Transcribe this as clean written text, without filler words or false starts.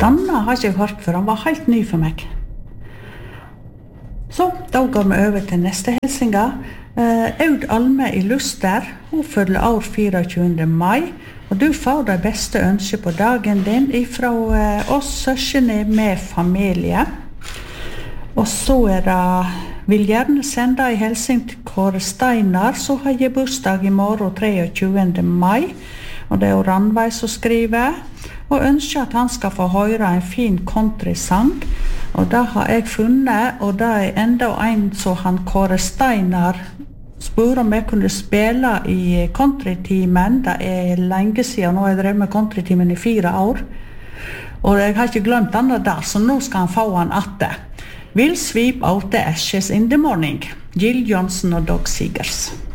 Denne har jeg ikke hørt før, han var helt ny for meg. Så, da går vi over til neste hilsinga. Aud Alme i Luster, hun følger år 24. mai, og du får det beste ønske på dagen din fra oss søskene med familie. Og så vil gjerne sende en hilsing til Kåre Steinar, så har jeg bursdag i morgen 23. mai, og det Ranveig som skriver, og ønsker at han skal få høre en fin countrysang, og det har jeg funnet, og det enda en som han Kåre Steinar spør om jeg kunne spille i countrytimen. Det lenge siden, nå har jeg drevet med countrytimen i 4 år, og jeg har ikke glemt han der, så nå skal han få han atte. We'll sweep out the ashes in the morning. Jill Johnson og Dog Seegers.